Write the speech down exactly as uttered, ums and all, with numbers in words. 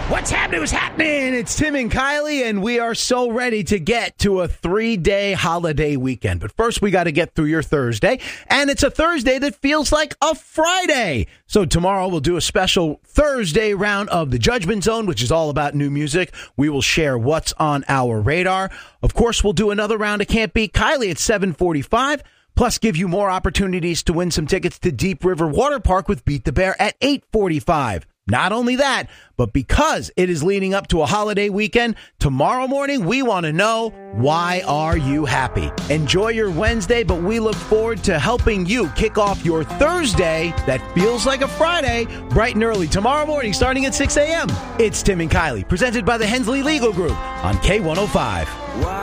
What's happening? What's happening? It's Tim and Kylie, and we are so ready to get to a three-day holiday weekend. But first, we got to get through your Thursday, and it's a Thursday that feels like a Friday. So tomorrow, we'll do a special Thursday round of the Judgment Zone, which is all about new music. We will share what's on our radar. Of course, we'll do another round of Can't Beat Kylie at seven forty-five, plus give you more opportunities to win some tickets to Deep River Water Park with Beat the Bear at eight forty-five. Not only that, but because it is leading up to a holiday weekend, tomorrow morning we want to know, why are you happy? Enjoy your Wednesday, but we look forward to helping you kick off your Thursday that feels like a Friday, bright and early tomorrow morning starting at six a.m. It's Tim and Kylie, presented by the Hensley Legal Group on K one oh five.